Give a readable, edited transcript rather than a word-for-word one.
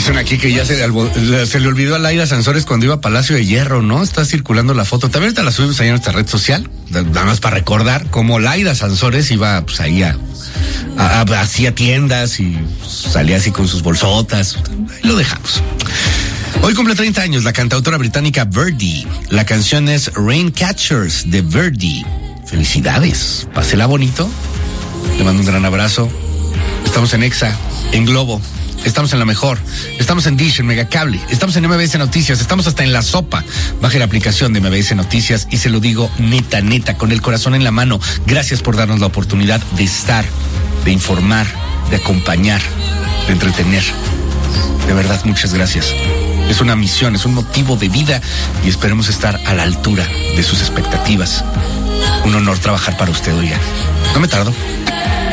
Dicen aquí que ya se le olvidó a Laida Sansores cuando iba a Palacio de Hierro, ¿no? Está circulando la foto. También ahorita la subimos ahí en nuestra red social, nada más para recordar cómo Laida Sansores iba pues ahí hacía tiendas y salía así con sus bolsotas. Ahí lo dejamos. Hoy cumple 30 años la cantautora británica Verdi. La canción es Raincatchers de Verdi. Felicidades. Pásela bonito. Le mando un gran abrazo. Estamos en Exa, en Globo. Estamos en La Mejor, estamos en Dish, en Megacable, estamos en MBS Noticias, estamos hasta en La Sopa. Baje la aplicación de MBS Noticias y se lo digo neta, con el corazón en la mano. Gracias por darnos la oportunidad de estar, de informar, de acompañar, de entretener. De verdad, muchas gracias. Es una misión, es un motivo de vida y esperemos estar a la altura de sus expectativas. Un honor trabajar para usted, oiga. No me tardo.